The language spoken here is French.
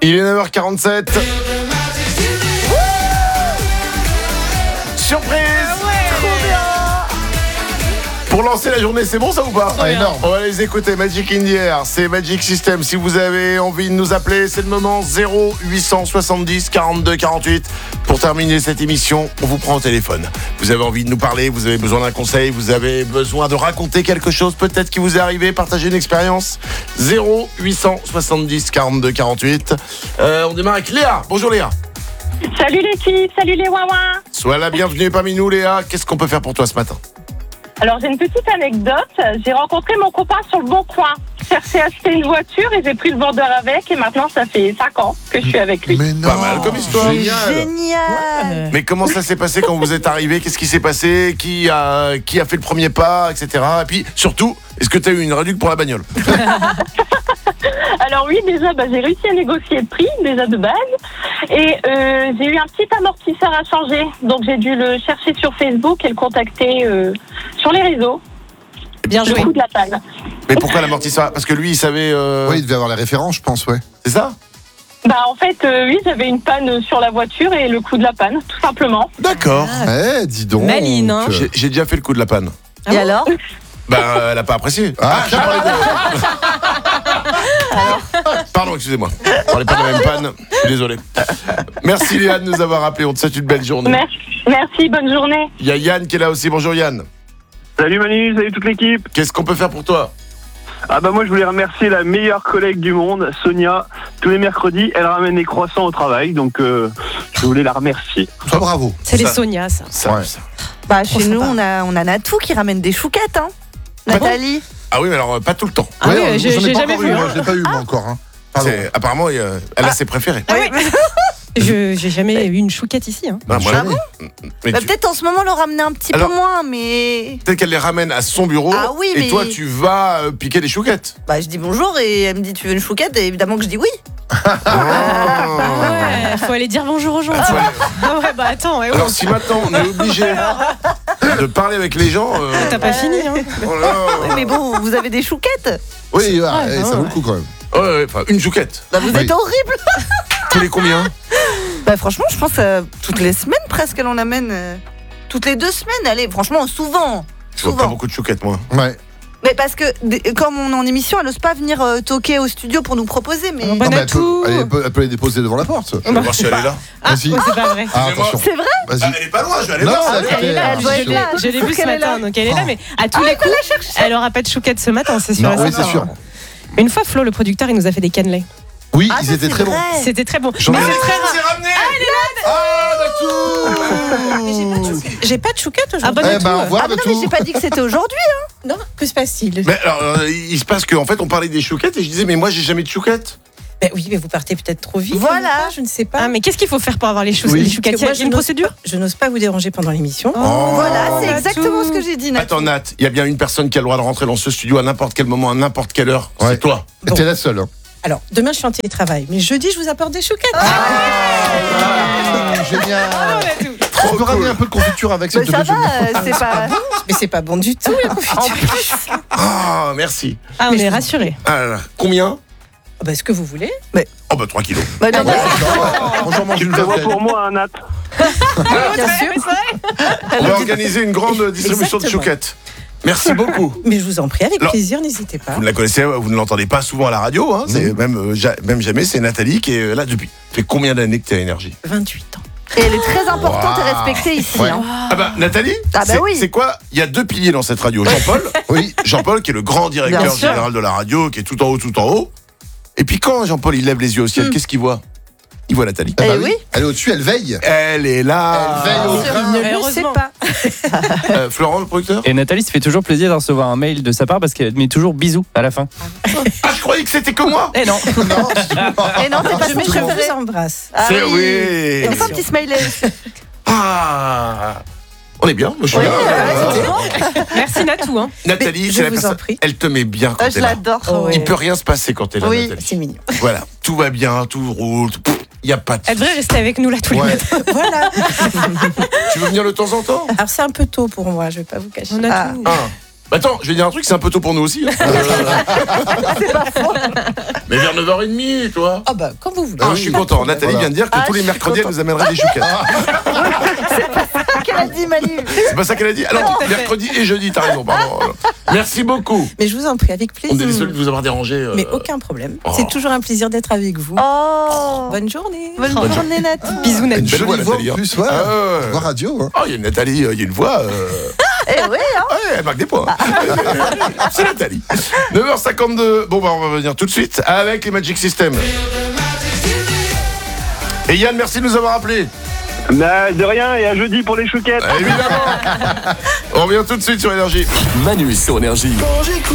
Il est 9h47. Surprise! Pour lancer la journée, c'est bon ça ou pas? Énorme. On va les écouter. Magic in the Air, c'est Magic System. Si vous avez envie de nous appeler, c'est le moment. 0870 42 48. Pour terminer cette émission, on vous prend au téléphone. Vous avez envie de nous parler, vous avez besoin d'un conseil, vous avez besoin de raconter quelque chose peut-être qui vous est arrivé, partager une expérience. 0870 42 48. On démarre avec Léa. Bonjour Léa. Salut l'équipe, salut les ouin-ouin. Sois la bienvenue parmi nous Léa. Qu'est-ce qu'on peut faire pour toi ce matin? Alors j'ai une petite anecdote, j'ai rencontré mon copain sur le Bon Coin. Je cherchais à acheter une voiture et j'ai pris le vendeur avec et maintenant ça fait 5 ans que je suis avec lui. Mais non. Pas mal comme histoire. Génial. Mais comment ça s'est passé quand vous êtes arrivé? Qu'est-ce qui s'est passé? Qui a fait le premier pas, etc. Et puis surtout, est-ce que tu as eu une réduction pour la bagnole? Alors oui, déjà j'ai réussi à négocier le prix, déjà de base. Et j'ai eu un petit amortisseur à changer. Donc j'ai dû le chercher sur Facebook et le contacter sur les réseaux. Bien Le joué. coup de la panne. Mais pourquoi l'amortisseur? Parce que lui, il savait... Oui, il devait avoir les références, je pense, ouais. C'est ça? En fait, oui, j'avais une panne sur la voiture et le coup de la panne, tout simplement. D'accord. Dis donc. Maline, hein. J'ai déjà fait le coup de la panne. Et alors? Elle a pas apprécié. J'ai parlé Pardon, excusez-moi. On parlait pas de la même panne. Je suis désolé. Merci Léa de nous avoir appelé. On te souhaite une belle journée. Merci, bonne journée. Il y a Yann qui est là aussi. Bonjour Yann. Salut Manu, salut toute l'équipe. Qu'est-ce qu'on peut faire pour toi? Moi je voulais remercier la meilleure collègue du monde, Sonia. Tous les mercredis, elle ramène des croissants au travail, donc je voulais la remercier. Bravo. C'est les Ça. Sonia, ça. Ça. Chez nous, sympa. on a Natou qui ramène des chouquettes, hein. Nathalie. Ah oui, mais alors pas tout le temps. Ah oui, j'ai j'en ai pas jamais encore vu. eu, moi, je l'ai pas eu, moi, encore. Hein. Pardon. Apparemment, elle a ses préférés. J'ai jamais eu une chouquette ici. Hein. Non, moi, Jamais. mais Peut-être en ce moment le ramener un petit Alors- peu moins, mais. peut-être qu'elle les ramène à son bureau. Ah oui, et mais- toi, tu vas piquer des chouquettes. Je dis bonjour et elle me dit tu veux une chouquette et évidemment que je dis oui. Ouais, faut aller dire bonjour aux gens. Ah, ouais. Ah ouais, attends. Ouais, Alors si maintenant on est obligé de parler avec les gens... T'as pas fini, hein. oh là là. Oui, mais bon, vous avez des chouquettes. Oui, ouais, ça vaut le coup quand même. Ouais, enfin, une chouquette. Vous Oui. êtes horrible. Tous les combien? Franchement, je pense toutes les semaines presque elle en amène. Toutes les 2 semaines, allez, franchement, souvent. Je vois pas beaucoup de chouquettes, moi. Ouais. Mais parce que comme on est en émission, elle n'ose pas venir toquer au studio pour nous proposer. Mais Bon, Non, mais Natou. elle peut les déposer devant la porte. Je vais voir si elle est là. Vas-y. C'est pas vrai. Attention. c'est vrai. Vas-y. Elle est pas loin, je vais aller Non, voir. elle est là. Elle doit être là. Je l'ai Faut vue ce qu'elle est matin, là. donc elle est là, mais à tous les coups, elle aura pas de chouquette ce matin, c'est sûr. Non, et oui, certain. c'est sûr. Une fois, Flo, le producteur, il nous a fait des cannelés. Oui, Ah, ils ça, étaient c'est très bons. vrai. C'était très bon. J'en ai- Mais c'est très rare. C'est ramené. J'ai pas de chouquette Ah, aujourd'hui. bon, Eh Natou. ben, au revoir, Ah non, mais Natou. j'ai pas dit que c'était aujourd'hui. Non, que se passe-t-il? Mais alors, il se passe qu'en fait, on parlait des chouquettes et je disais, mais moi, j'ai jamais de chouquettes. Oui, mais vous partez peut-être trop vite. Voilà. ou pas, je ne sais pas. Ah, mais qu'est-ce qu'il faut faire pour avoir les chouquettes? Oui. Les chouquettes, il y a une procédure? Je n'ose pas vous déranger pendant l'émission. Voilà, c'est Natou. exactement ce que j'ai dit. Natou. Attends, Nat, il y a bien une personne qui a le droit de rentrer dans ce studio à n'importe quel moment, à n'importe quelle heure. Ouais. C'est toi. Bon. T'es la seule. Hein. Alors, demain, je suis en télétravail, mais jeudi, je vous apporte des chouquettes. Génial. Natou. On peut ramener un peu de confiture avec Mais cette ça double va, c'est pas. Mais c'est pas bon du tout, la confiture. Ah, merci. Ah, on est rassurés. Ah là là. Combien? Ce que vous voulez. Oh, 3 kilos. Non, mais- Bonjour, mange Tu une le prévois coquette. pour moi, hein, Nat. Bien sûr. On va organiser une grande distribution de Exactement. chouquettes. Merci beaucoup. Mais je vous en prie, avec Alors, plaisir, n'hésitez pas. Vous ne la connaissez, vous ne l'entendez pas souvent à la radio, hein. C'est même jamais, c'est Nathalie qui est là depuis. Ça fait combien d'années que tu es à Énergie? 28 ans. Et elle est très importante et respectée ici. Ouais. hein. Ah bah Nathalie, Ah bah oui. c'est quoi? Il y a 2 piliers dans cette radio. Jean-Paul, Oui. Jean-Paul qui est le grand Bien directeur sûr. général de la radio, qui est tout en haut, tout en haut. Et puis quand Jean-Paul il lève les yeux au ciel, qu'est-ce qu'il voit? Il voit Nathalie. Eh ben Eh oui. Elle est au-dessus, elle veille. Elle est là. Elle veille au Sûr. grain. Ne le sais Heureusement. pas. Florent, le producteur? Et Nathalie se fait toujours plaisir de recevoir un mail de sa part parce qu'elle met toujours bisous à la fin. Ah, je croyais que c'était que moi. Eh non. Non, c'est pas. Et non, c'est pas Je son vous préféré. embrasse. Ah C'est- oui. Et des fois, un petit smiley. Ah. On est bien, moi, je suis Oui, là. Merci Natou. Hein. Nathalie, Je c'est la vous en personne. prie. Elle te met bien quand Ah, t'es je là. l'adore. Oh, Il peut rien se passer quand t'es là, Oui. Nathalie. C'est mignon. Voilà, tout va bien, tout roule. Il y a pas de. Elle devrait rester avec nous là tous les Ouais. matins. Voilà. Tu veux venir de temps en temps? Alors, c'est un peu tôt pour moi, je vais pas vous cacher. On a Ah. tout. Ah. Attends, je vais dire un truc, c'est un peu tôt pour nous aussi. Hein. Mais vers 9h30, toi. Ah bah, quand vous voulez. Ah, je suis content. Nathalie Voilà. vient de dire que tous les mercredis, elle nous amènerait des chouquettes. Qu'elle a dit, Manu. C'est pas ça qu'elle a dit. Alors, mercredi et jeudi, t'as raison, pardon. Merci beaucoup. Mais je vous en prie, avec On est plaisir. désolé de vous avoir dérangé. Mais aucun problème. Oh. C'est toujours un plaisir d'être avec vous. Oh. Bonne journée. Bonne journée, Nat. Bisous, Une Nat. belle voix, Jolie voix Nathalie. en Hein. plus, ouais. Ah, ouais. Voix radio. Hein. Oh, il y a une Nathalie, il y a une voix. Eh oui, hein. Ouais, elle marque des points. C'est Nathalie. 9h52. Bon, bah, on va revenir tout de suite avec les Magic System. Et Yann, merci de nous avoir appelés. Bah, de rien, et à jeudi pour les chouquettes. Évidemment. On revient tout de suite sur Énergie. Manu sur Énergie. Quand j'écoute